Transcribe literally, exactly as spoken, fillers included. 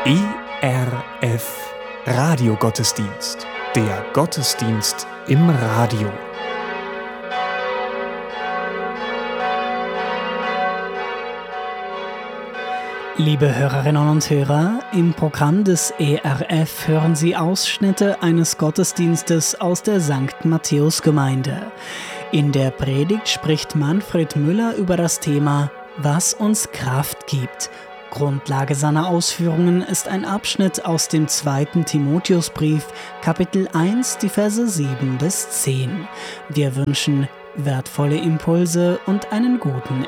E R F Radiogottesdienst. Der Gottesdienst im Radio. Liebe Hörerinnen und Hörer, im Programm des E R F hören Sie Ausschnitte eines Gottesdienstes aus der Sankt Matthäus-Gemeinde. In der Predigt spricht Manfred Müller über das Thema „Was uns Kraft gibt“. Grundlage seiner Ausführungen ist ein Abschnitt aus dem zweiten Timotheusbrief, Kapitel eins, die Verse sieben bis zehn. Wir wünschen wertvolle Impulse und einen guten